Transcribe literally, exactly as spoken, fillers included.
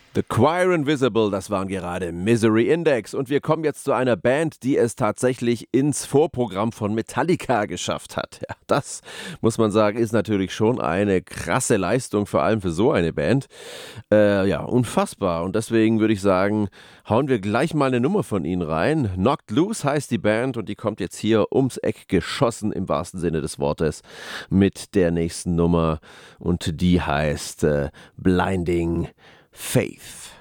The Choir Invisible, das waren gerade Misery Index. Und wir kommen jetzt zu einer Band, die es tatsächlich ins Vorprogramm von Metallica geschafft hat. Ja, das muss man sagen, ist natürlich schon eine krasse Leistung, vor allem für so eine Band. Äh, ja, unfassbar. Und deswegen würde ich sagen, hauen wir gleich mal eine Nummer von ihnen rein. Knocked Loose heißt die Band und die kommt jetzt hier ums Eck geschossen, im wahrsten Sinne des Wortes, mit der nächsten Nummer. Und die heißt äh, Blinding Faith.